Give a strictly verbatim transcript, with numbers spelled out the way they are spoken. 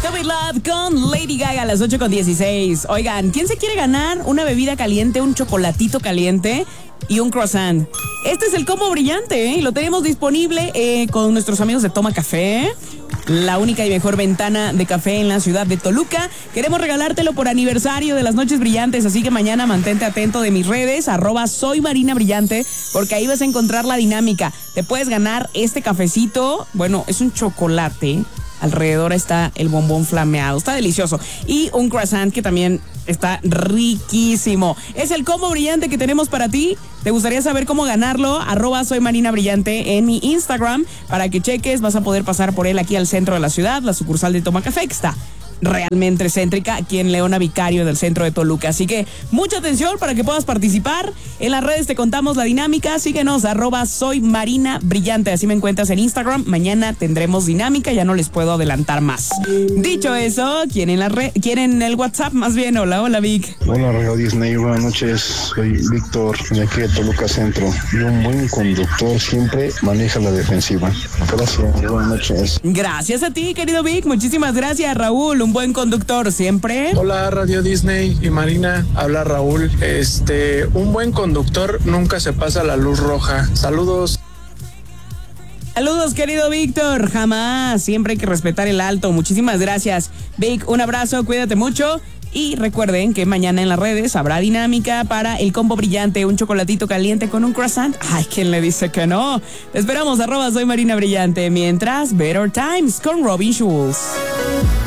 Stupid Love con Lady Gaga a las ocho con dieciséis. Oigan, ¿quién se quiere ganar una bebida caliente, un chocolatito caliente y un croissant? Este es el combo brillante, ¿eh? Lo tenemos disponible eh, con nuestros amigos de Toma Café, la única y mejor ventana de café en la ciudad de Toluca. Queremos regalártelo por aniversario de las Noches Brillantes, así que mañana mantente atento de mis redes, arroba soy Marina Brillante, porque ahí vas a encontrar la dinámica. Te puedes ganar este cafecito, bueno, es un chocolate. Alrededor está el bombón flameado, está delicioso. Y un croissant que también está riquísimo. Es el combo brillante que tenemos para ti. ¿Te gustaría saber cómo ganarlo? Arroba soy Marina Brillante en mi Instagram para que cheques. Vas a poder pasar por él aquí al centro de la ciudad, la sucursal de Toma Café, que está realmente céntrica aquí en Leona Vicario del centro de Toluca. Así que mucha atención para que puedas participar. En las redes te contamos la dinámica. Síguenos, arroba soy Marina Brillante. Así me encuentras en Instagram. Mañana tendremos dinámica, ya no les puedo adelantar más. Dicho eso, ¿quieren, la re- ¿quieren el WhatsApp? Más bien, hola, hola Vic. Hola Radio Disney, buenas noches. Soy Víctor, de aquí de Toluca Centro. Y un buen conductor siempre maneja la defensiva. Gracias, buenas noches. Gracias a ti, querido Vic. Muchísimas gracias, Raúl. Un buen conductor siempre. Hola Radio Disney y Marina, habla Raúl. Este, un buen conductor nunca se pasa la luz roja. Saludos. Saludos, querido Víctor. Jamás, siempre hay que respetar el alto. Muchísimas gracias, Vic. Un abrazo, cuídate mucho. Y recuerden que mañana en las redes habrá dinámica para el combo brillante, un chocolatito caliente con un croissant. Ay, ¿quién le dice que no? Te esperamos, arroba soy Marina Brillante. Mientras, Better Times con Robin Schulz.